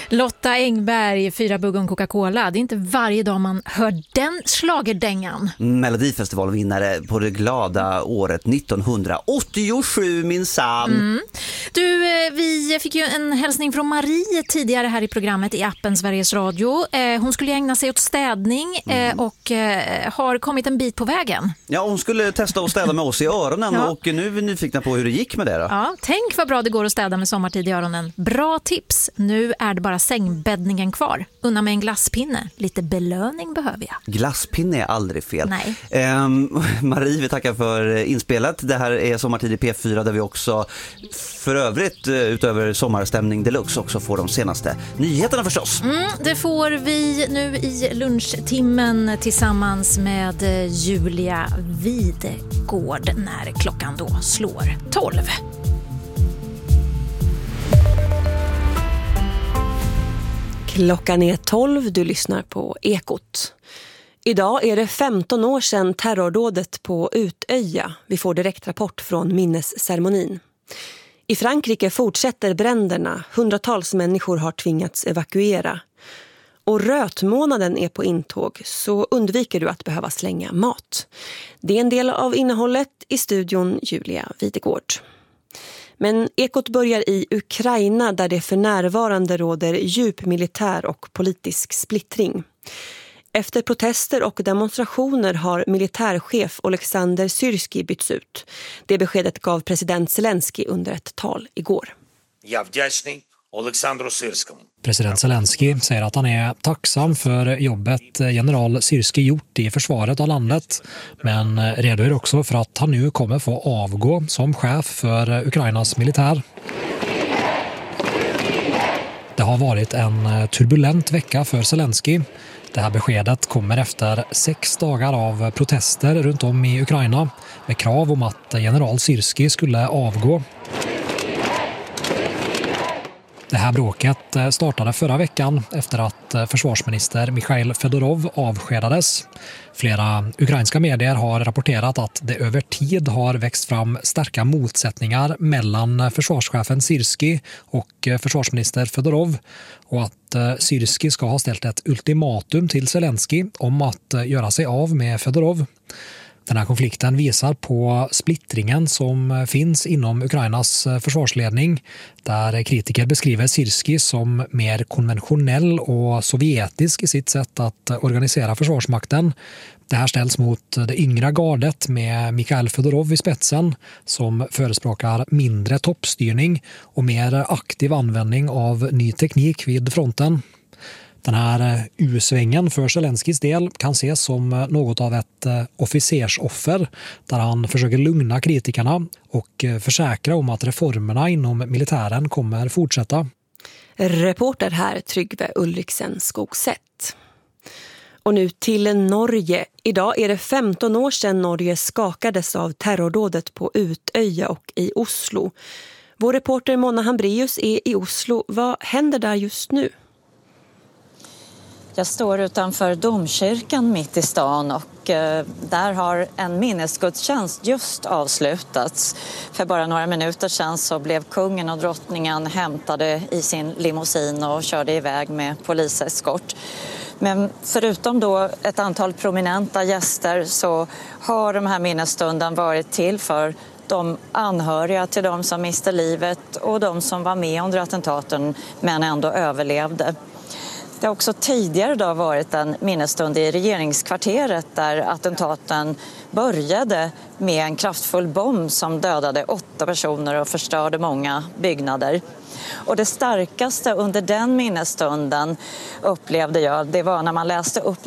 Lotta Engberg, 4 bugg om Coca-Cola. Det är inte varje dag man hör den schlagerdängan. Melodifestivalvinnare på det glada året 1987 minsann. Du, vi fick ju en hälsning från Marie tidigare här i programmet i appen Sveriges Radio. Hon skulle ägna sig åt städning och har kommit en bit på vägen. Ja, hon skulle testa att städa med oss i öronen och nu är vi nyfikna på hur det gick med det då. Ja, tänk vad bra det går att städa med sommartid i öronen. Bra tips. Nu är det bara sängbäddningen kvar. Unna med en glasspinne. Lite belöning behöver jag. Glasspinne är aldrig fel. Nej. Marie, vi tackar för inspelet. Det här är Sommartid i P4 där vi också för övrigt utöver sommarstämning deluxe också får de senaste nyheterna förstås. Det får vi nu i lunchtimmen tillsammans med Julia Videgård när klockan då slår 12. Klockan är 12, du lyssnar på Ekot. Idag är det 15 år sedan terrordådet på Utöja. Vi får direktrapport från minnesceremonin. I Frankrike fortsätter bränderna. Hundratals människor har tvingats evakuera. Och rötmånaden är på intåg, så undviker du att behöva slänga mat. Det är en del av innehållet i studion Julia Videgård. Men Ekot börjar i Ukraina där det för närvarande råder djup militär och politisk splittring. Efter protester och demonstrationer har militärchef Oleksandr Syrskij bytts ut. Det beskedet gav president Zelensky under ett tal igår. President Zelensky säger att han är tacksam för jobbet general Syrskij gjort i försvaret av landet, men redogör också för att han nu kommer få avgå som chef för Ukrainas militär. Det har varit en turbulent vecka för Zelensky. Det här beskedet kommer efter 6 dagar av protester runt om i Ukraina med krav om att general Syrskij skulle avgå. Det här bråket startade förra veckan efter att försvarsminister Mikhail Fedorov avskedades. Flera ukrainska medier har rapporterat att det över tid har växt fram starka motsättningar mellan försvarschefen Syrskij och försvarsminister Fedorov och att Syrskij ska ha ställt ett ultimatum till Zelensky om att göra sig av med Fedorov. Den här konflikten visar på splittringen som finns inom Ukrainas försvarsledning, där kritiker beskriver Syrskij som mer konventionell och sovjetisk i sitt sätt att organisera försvarsmakten. Det här ställs mot det yngre gardet med Mikhail Fedorov i spetsen som förespråkar mindre toppstyrning och mer aktiv användning av ny teknik vid fronten. Den här U-svängen för Zelenskys del kan ses som något av ett officersoffer där han försöker lugna kritikerna och försäkra om att reformerna inom militären kommer fortsätta. Reporter här Tryggve Ulriksen Skogsätt. Och nu till Norge. Idag är det 15 år sedan Norge skakades av terrordådet på Utöja och i Oslo. Vår reporter Mona Hambrius är i Oslo. Vad händer där just nu? Jag står utanför domkyrkan mitt i stan och där har en minnesgudstjänst just avslutats. För bara några minuter sedan så blev kungen och drottningen hämtade i sin limousin och körde iväg med poliseskort. Men förutom då ett antal prominenta gäster så har de här minnesstunden varit till för de anhöriga till de som miste livet och de som var med under attentaten men ändå överlevde. Det har också tidigare då varit en minnesstund i regeringskvarteret där attentaten började med en kraftfull bomb som dödade 8 personer och förstörde många byggnader. Och det starkaste under den minnesstunden upplevde jag, det var när man läste upp